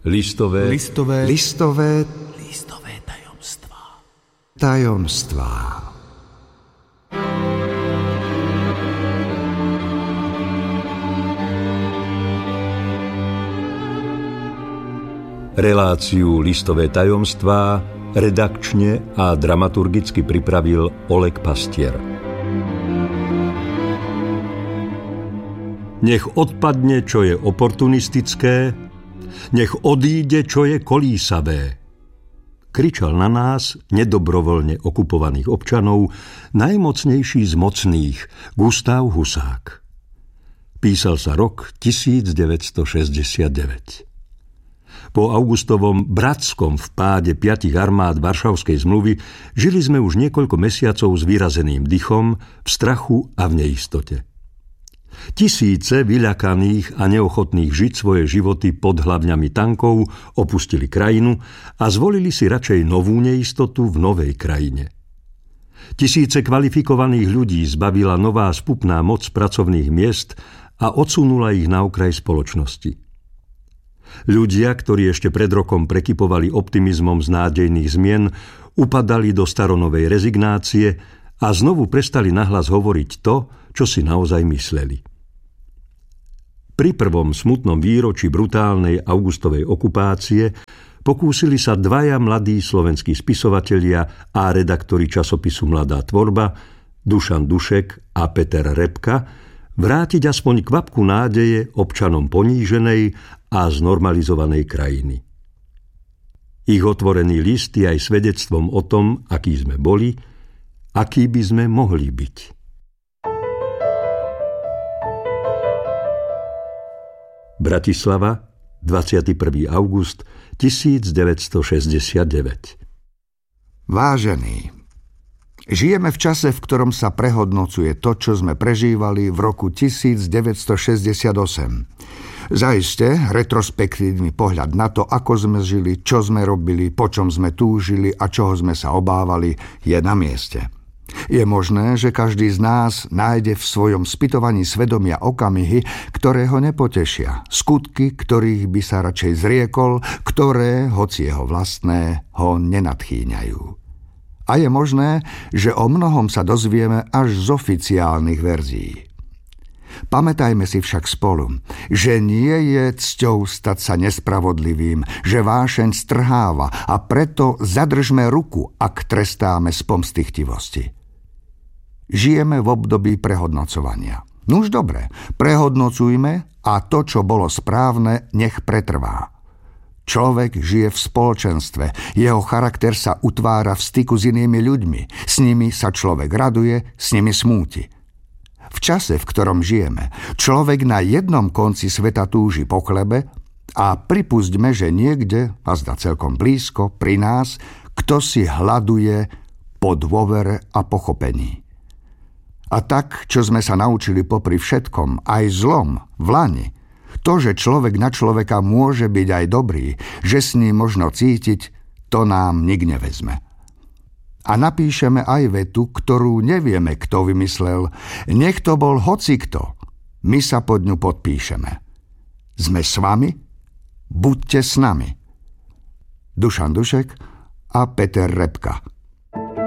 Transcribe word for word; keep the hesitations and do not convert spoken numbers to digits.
Listové, listové, listové, listové tajomstvá. Tajomstvá. Reláciu Listové tajomstvá redakčne a dramaturgicky pripravil Oleg Pastier. Nech odpadne, čo je oportunistické, nech odíde, čo je kolísavé. Kričal na nás, nedobrovoľne okupovaných občanov, najmocnejší z mocných, Gustav Husák. Písal sa rok tisícdeväťstošesťdesiatdeväť. Po augustovom bratskom vpáde piatich armád Varšavskej zmluvy žili sme už niekoľko mesiacov s vyrazeným dychom, v strachu a v neistote. Tisíce vyľakaných a neochotných žiť svoje životy pod hlavňami tankov opustili krajinu a zvolili si radšej novú neistotu v novej krajine. Tisíce kvalifikovaných ľudí zbavila nová spupná moc pracovných miest a odsunula ich na okraj spoločnosti. Ľudia, ktorí ešte pred rokom prekypovali optimizmom z nádejných zmien, upadali do staronovej rezignácie a znovu prestali nahlas hovoriť to, čo si naozaj mysleli. Pri prvom smutnom výročí brutálnej augustovej okupácie pokúsili sa dvaja mladí slovenskí spisovatelia a redaktori časopisu Mladá tvorba, Dušan Dušek a Peter Repka, vrátiť aspoň kvapku nádeje občanom poníženej a znormalizovanej krajiny. Ich otvorený list je aj svedectvom o tom, akí sme boli, akí by sme mohli byť. Bratislava, dvadsiateho prvého augusta tisícdeväťstošesťdesiatdeväť. Vážení, žijeme v čase, v ktorom sa prehodnocuje to, čo sme prežívali v roku tisícdeväťstošesťdesiatosem. Zaiste, retrospektívny pohľad na to, ako sme žili, čo sme robili, po čom sme túžili a čoho sme sa obávali, je na mieste. Je možné, že každý z nás nájde v svojom spytovaní svedomia okamihy, ktoré ho nepotešia, skutky, ktorých by sa radšej zriekol, ktoré, hoci jeho vlastné, ho nenadchýňajú. A je možné, že o mnohom sa dozvieme až z oficiálnych verzií. Pamätajme si však spolu, že nie je cťou stať sa nespravodlivým, že vášeň strháva a preto zadržme ruku, ak trestáme z pomsty chtivosti. Žijeme v období prehodnocovania. Nuž dobre, prehodnocujme a to, čo bolo správne, nech pretrvá. Človek žije v spoločenstve, jeho charakter sa utvára v styku s inými ľuďmi, s nimi sa človek raduje, s nimi smúti. V čase, v ktorom žijeme, človek na jednom konci sveta túži po chlebe a pripustme, že niekde, a zda celkom blízko, pri nás, kto si hľaduje po dôvere a pochopení. A tak, čo sme sa naučili popri všetkom, aj zlom, v lani, to, že človek na človeka môže byť aj dobrý, že s ním možno cítiť, to nám nik nevezme. A napíšeme aj vetu, ktorú nevieme, kto vymyslel. Nech to bol hocikto. My sa pod ňu podpíšeme. Sme s vami? Buďte s nami. Dušan Dušek a Peter Repka.